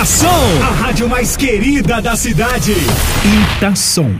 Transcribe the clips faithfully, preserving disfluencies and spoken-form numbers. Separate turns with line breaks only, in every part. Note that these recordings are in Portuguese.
Itação, a rádio mais querida da cidade. Itação.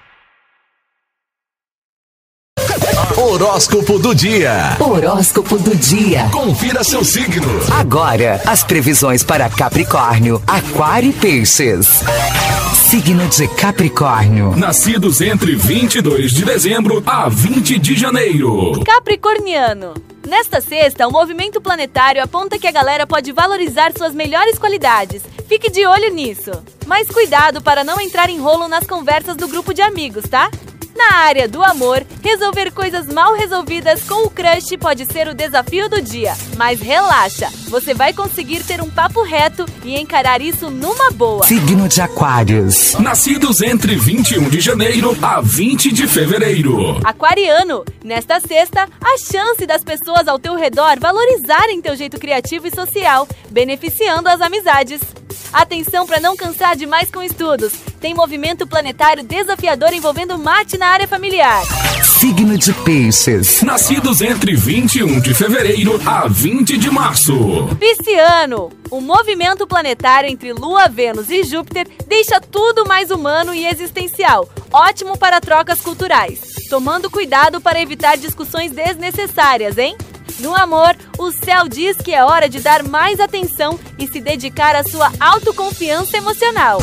Horóscopo do dia.
Horóscopo do dia.
Confira seu signo.
Agora, as previsões para Capricórnio, Aquário e Peixes. Signo de Capricórnio.
Nascidos entre vinte e dois de dezembro a vinte de janeiro.
Capricorniano. Nesta sexta, o movimento planetário aponta que a galera pode valorizar suas melhores qualidades. Fique de olho nisso. Mas cuidado para não entrar em rolo nas conversas do grupo de amigos, tá? Na área do amor, resolver coisas mal resolvidas com o crush pode ser o desafio do dia. Mas relaxa, você vai conseguir ter um papo reto e encarar isso numa boa.
Signo de Aquários.
Nascidos entre vinte e um de janeiro a vinte de fevereiro.
Aquariano, nesta sexta, a chance das pessoas ao teu redor valorizarem teu jeito criativo e social, beneficiando as amizades. Atenção para não cansar demais com estudos. Tem movimento planetário desafiador envolvendo mate na área familiar.
Signo de Peixes.
Nascidos entre vinte e um de fevereiro a vinte de março.
Pisciano. O movimento planetário entre Lua, Vênus e Júpiter deixa tudo mais humano e existencial. Ótimo para trocas culturais. Tomando cuidado para evitar discussões desnecessárias, hein? No amor, o céu diz que é hora de dar mais atenção e se dedicar à sua autoconfiança emocional.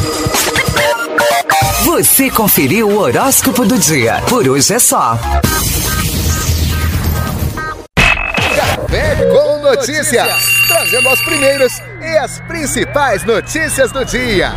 Você conferiu o horóscopo do dia. Por hoje é só.
Café com Notícias, trazendo as primeiras e as principais notícias do dia.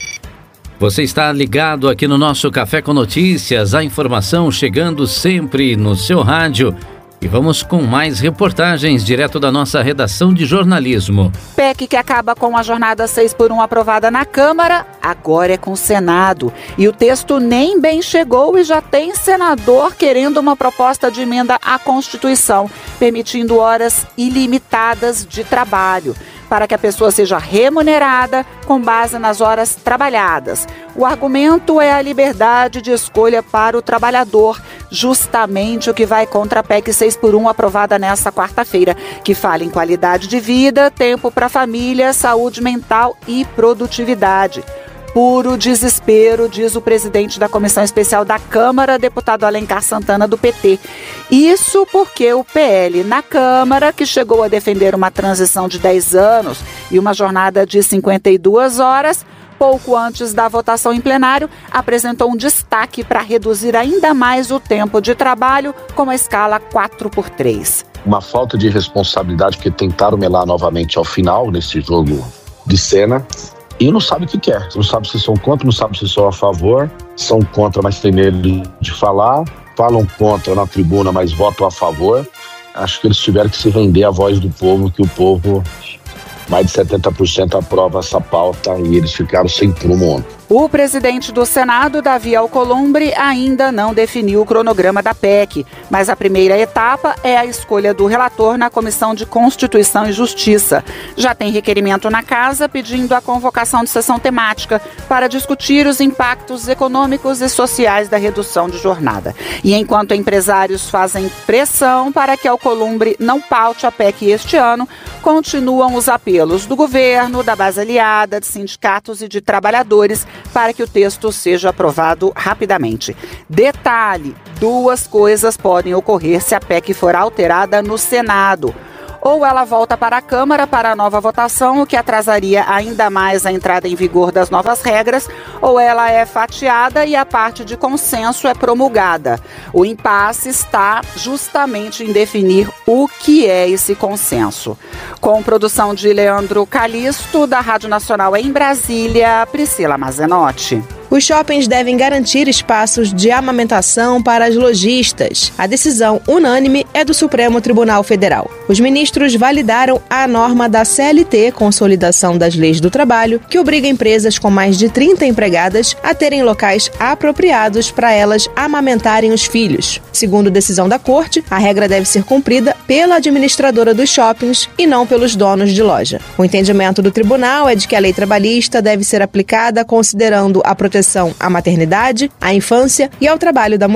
Você está ligado aqui no nosso Café com Notícias, a informação chegando sempre no seu rádio. E vamos com mais reportagens direto da nossa redação de jornalismo.
P E C que acaba com a jornada seis por um aprovada na Câmara, agora é com o Senado. E o texto nem bem chegou e já tem senador querendo uma proposta de emenda à Constituição, permitindo horas ilimitadas de trabalho, para que a pessoa seja remunerada com base nas horas trabalhadas. O argumento é a liberdade de escolha para o trabalhador, justamente o que vai contra a P E C seis por um aprovada nesta quarta-feira, que fala em qualidade de vida, tempo para a família, saúde mental e produtividade. Puro desespero, diz o presidente da Comissão Especial da Câmara, deputado Alencar Santana, do P T. Isso porque o P L na Câmara, que chegou a defender uma transição de dez anos e uma jornada de cinquenta e duas horas, pouco antes da votação em plenário, apresentou um destaque para reduzir ainda mais o tempo de trabalho com a escala quatro por três.
Uma falta de responsabilidade, porque tentaram melar novamente ao final nesse jogo de cena. E não sabe o que quer, não sabe se são contra, não sabe se são a favor, são contra, mas tem medo de falar, falam contra na tribuna, mas votam a favor. Acho que eles tiveram que se render à voz do povo, que o povo, mais de setenta por cento aprova essa pauta e eles ficaram sem prumo ontem.
O presidente do Senado, Davi Alcolumbre, ainda não definiu o cronograma da P E C, mas a primeira etapa é a escolha do relator na Comissão de Constituição e Justiça. Já tem requerimento na Casa pedindo a convocação de sessão temática para discutir os impactos econômicos e sociais da redução de jornada. E enquanto empresários fazem pressão para que Alcolumbre não paute a P E C este ano, continuam os apelos do governo, da base aliada, de sindicatos e de trabalhadores para que o texto seja aprovado rapidamente. Detalhe, duas coisas podem ocorrer se a P E C for alterada no Senado. Ou ela volta para a Câmara para a nova votação, o que atrasaria ainda mais a entrada em vigor das novas regras, ou ela é fatiada e a parte de consenso é promulgada. O impasse está justamente em definir o que é esse consenso. Com produção de Leandro Calixto, da Rádio Nacional em Brasília, Priscila Mazenotti.
Os shoppings devem garantir espaços de amamentação para as lojistas. A decisão unânime é do Supremo Tribunal Federal. Os ministros validaram a norma da C L T, Consolidação das Leis do Trabalho, que obriga empresas com mais de trinta empregadas a terem locais apropriados para elas amamentarem os filhos. Segundo decisão da Corte, a regra deve ser cumprida pela administradora dos shoppings e não pelos donos de loja. O entendimento do tribunal é de que a lei trabalhista deve ser aplicada considerando a proteção à maternidade, à infância e ao trabalho da mulher.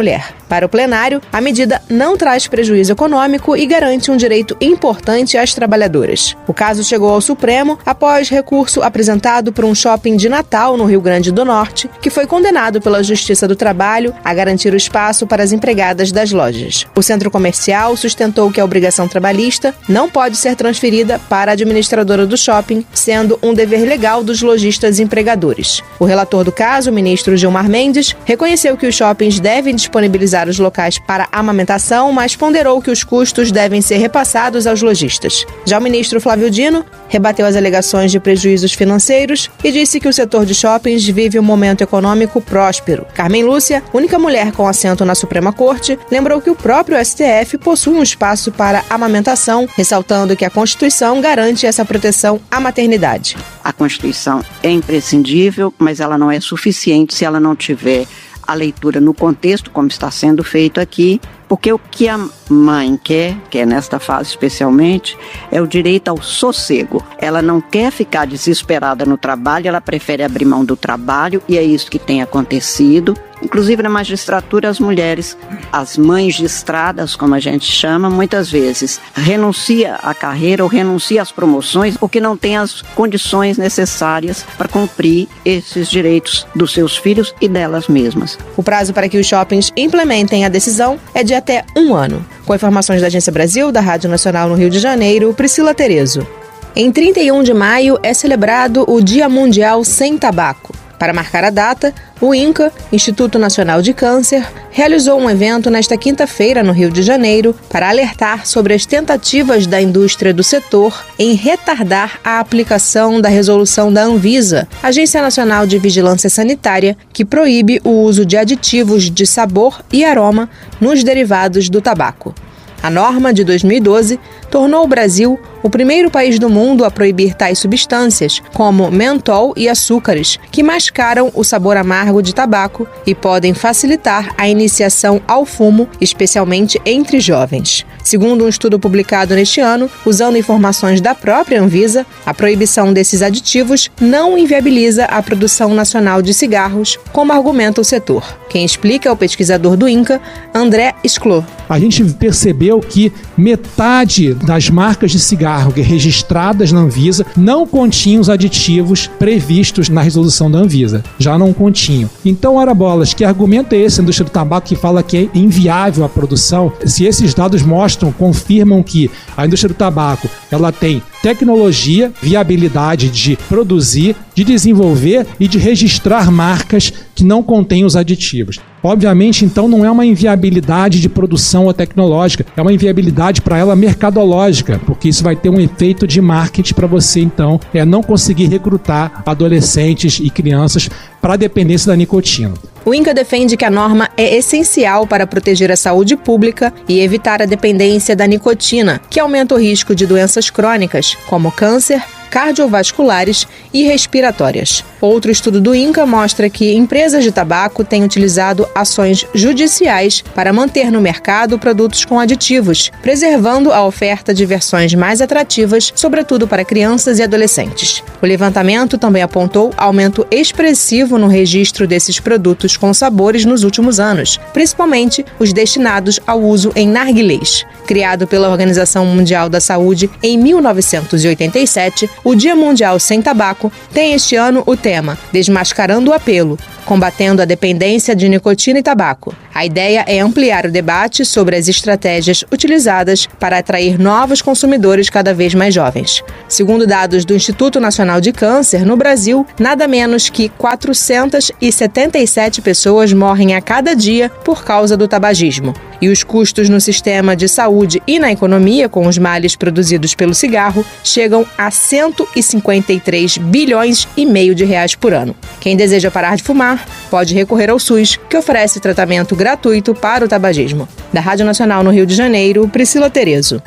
Para o plenário, a medida não traz prejuízo econômico e garante um direito importante às trabalhadoras. O caso chegou ao Supremo após recurso apresentado por um shopping de Natal, no Rio Grande do Norte, que foi condenado pela Justiça do Trabalho a garantir o espaço para as empregadas das lojas. O centro comercial sustentou que a obrigação trabalhista não pode ser transferida para a administradora do shopping, sendo um dever legal dos lojistas empregadores. O relator do caso, o ministro Gilmar Mendes, reconheceu que os shoppings devem disponibilizar os locais para amamentação, mas ponderou que os custos devem ser repassados aos lojistas. Já o ministro Flávio Dino rebateu as alegações de prejuízos financeiros e disse que o setor de shoppings vive um momento econômico próspero. Carmen Lúcia, única mulher com assento na Suprema Corte, lembrou que o próprio S T F possui um espaço para amamentação, ressaltando que a Constituição garante essa proteção à maternidade.
A Constituição é imprescindível, mas ela não é suficiente se ela não tiver a leitura no contexto, como está sendo feito aqui, porque o que a mãe quer, quer nesta fase especialmente, é o direito ao sossego. Ela não quer ficar desesperada no trabalho, ela prefere abrir mão do trabalho, e é isso que tem acontecido. Inclusive na magistratura, as mulheres, as mães de estradas, como a gente chama, muitas vezes renuncia à carreira ou renuncia às promoções porque não tem as condições necessárias para cumprir esses direitos dos seus filhos e delas mesmas.
O prazo para que os shoppings implementem a decisão é de até um ano. Com informações da Agência Brasil, da Rádio Nacional no Rio de Janeiro, Priscila Terezo. Em trinta e um de maio é celebrado o Dia Mundial Sem Tabaco. Para marcar a data, o INCA, Instituto Nacional de Câncer, realizou um evento nesta quinta-feira no Rio de Janeiro para alertar sobre as tentativas da indústria do setor em retardar a aplicação da resolução da Anvisa, Agência Nacional de Vigilância Sanitária, que proíbe o uso de aditivos de sabor e aroma nos derivados do tabaco. A norma, de dois mil e doze, tornou o Brasil o primeiro país do mundo a proibir tais substâncias, como mentol e açúcares, que mascaram o sabor amargo de tabaco e podem facilitar a iniciação ao fumo, especialmente entre jovens. Segundo um estudo publicado neste ano, usando informações da própria Anvisa, a proibição desses aditivos não inviabiliza a produção nacional de cigarros, como argumenta o setor. Quem explica é o pesquisador do INCA, André Sclô.
A gente percebeu que metade das marcas de cigarro registradas na Anvisa não continham os aditivos previstos na resolução da Anvisa. Já não continham. Então, ora bolas, que argumento é esse da indústria do tabaco que fala que é inviável a produção? Se esses dados mostram, confirmam que a indústria do tabaco ela tem tecnologia, viabilidade de produzir, de desenvolver e de registrar marcas que não contêm os aditivos. Obviamente, então, não é uma inviabilidade de produção ou tecnológica, é uma inviabilidade para ela mercadológica, porque isso vai ter um efeito de marketing para você, então, é não conseguir recrutar adolescentes e crianças para a dependência da nicotina.
O INCA defende que a norma é essencial para proteger a saúde pública e evitar a dependência da nicotina, que aumenta o risco de doenças crônicas, como câncer, cardiovasculares e respiratórias. Outro estudo do INCA mostra que empresas de tabaco têm utilizado ações judiciais para manter no mercado produtos com aditivos, preservando a oferta de versões mais atrativas, sobretudo para crianças e adolescentes. O levantamento também apontou aumento expressivo no registro desses produtos com sabores nos últimos anos, principalmente os destinados ao uso em narguilés. Criado pela Organização Mundial da Saúde em mil novecentos e oitenta e sete, o Dia Mundial Sem Tabaco tem este ano o tema Desmascarando o Apelo, combatendo a dependência de nicotina e tabaco. A ideia é ampliar o debate sobre as estratégias utilizadas para atrair novos consumidores cada vez mais jovens. Segundo dados do Instituto Nacional de Câncer, no Brasil, nada menos que quatrocentas e setenta e sete pessoas morrem a cada dia por causa do tabagismo. E os custos no sistema de saúde e na economia com os males produzidos pelo cigarro chegam a cento e cinquenta e três bilhões e meio de reais por ano. Quem deseja parar de fumar pode recorrer ao SUS, que oferece tratamento gratuito para o tabagismo. Da Rádio Nacional no Rio de Janeiro, Priscila Terezo.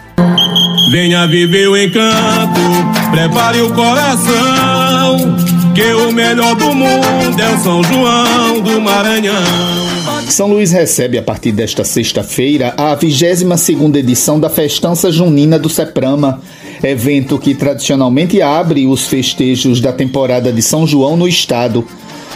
Venha viver o encanto, prepare o coração, que o melhor do mundo é o São João do Maranhão.
São Luís recebe a partir desta sexta-feira a vigésima segunda edição da Festança Junina do CEPRAMA, evento que tradicionalmente abre os festejos da temporada de São João no estado.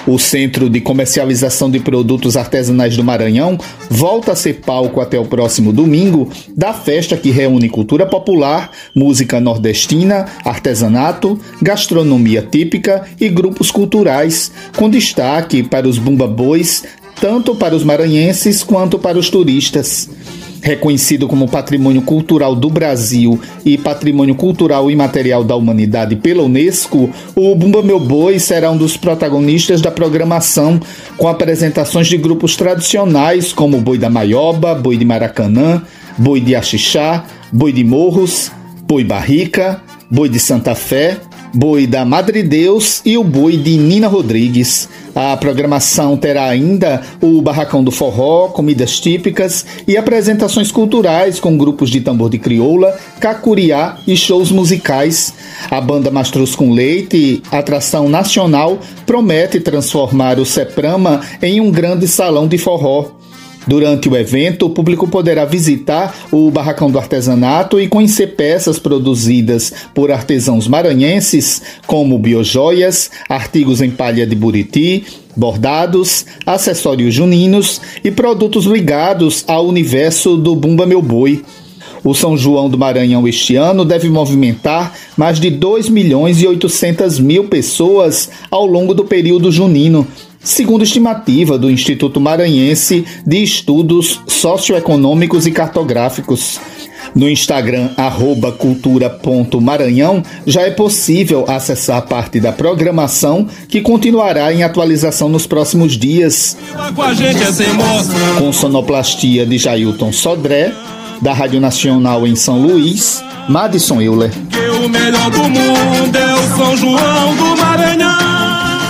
O Centro de Comercialização de Produtos Artesanais do Maranhão volta a ser palco até o próximo domingo da festa que reúne cultura popular, música nordestina, artesanato, gastronomia típica e grupos culturais, com destaque para os bumba-bois, tanto para os maranhenses quanto para os turistas. Reconhecido como Patrimônio Cultural do Brasil e Patrimônio Cultural Imaterial da Humanidade pela Unesco, o Bumba Meu Boi será um dos protagonistas da programação, com apresentações de grupos tradicionais como Boi da Maioba, Boi de Maracanã, Boi de Axixá, Boi de Morros, Boi Barrica, Boi de Santa Fé, Boi da Madre Deus e o Boi de Nina Rodrigues. A programação terá ainda o Barracão do Forró, comidas típicas e apresentações culturais com grupos de tambor de crioula, cacuriá e shows musicais. A banda Mastruz com Leite, atração nacional, promete transformar o Seprama em um grande salão de forró. Durante o evento, o público poderá visitar o Barracão do Artesanato e conhecer peças produzidas por artesãos maranhenses, como biojoias, artigos em palha de buriti, bordados, acessórios juninos e produtos ligados ao universo do Bumba Meu Boi. O São João do Maranhão este ano deve movimentar mais de dois milhões e oitocentas mil pessoas ao longo do período junino, segundo estimativa do Instituto Maranhense de Estudos Socioeconômicos e Cartográficos. No Instagram, arroba cultura ponto maranhão, já é possível acessar parte da programação que continuará em atualização nos próximos dias. Com sonoplastia de Jailton Sodré, da Rádio Nacional em São Luís, Madison Euler.
Que o melhor do mundo é o São João do Maranhão.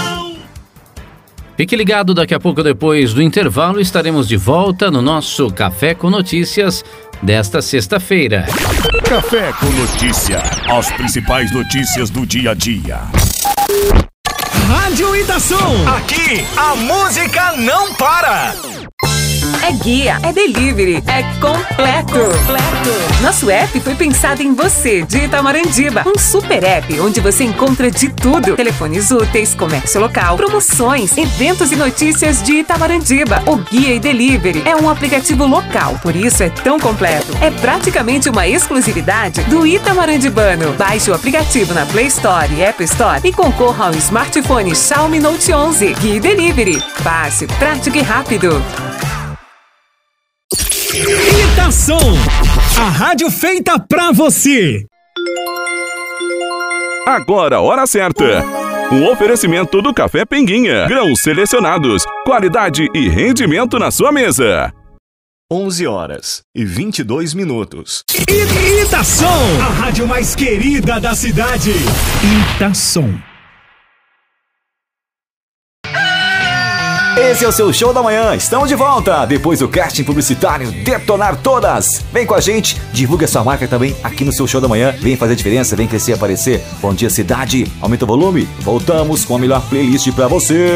Fique ligado, daqui a pouco, depois do intervalo, estaremos de volta no nosso Café com Notícias desta sexta-feira.
Café com Notícia. As principais notícias do dia a dia. Rádio Itação. Aqui a música não para.
É guia, é delivery, é completo. completo. Nosso app foi pensado em você, de Itamarandiba. Um super app onde você encontra de tudo. Telefones úteis, comércio local, promoções, eventos e notícias de Itamarandiba. O Guia e Delivery é um aplicativo local, por isso é tão completo. É praticamente uma exclusividade do Itamarandibano. Baixe o aplicativo na Play Store e App Store e concorra ao smartphone Xiaomi Note onze. Guia e Delivery. Fácil, prático e rápido.
Itação, a rádio feita pra você.
Agora, hora certa. Um oferecimento do Café Pinguinha. Grãos selecionados, qualidade e rendimento na sua mesa.
onze horas e vinte e dois minutos. Itação, a rádio mais querida da cidade. Itação.
Esse é o seu Show da Manhã, estamos de volta, depois do casting publicitário Detonar Todas. Vem com a gente, divulgue a sua marca também aqui no seu Show da Manhã, vem fazer diferença, vem crescer e aparecer. Bom dia cidade, aumenta o volume, voltamos com a melhor playlist pra você.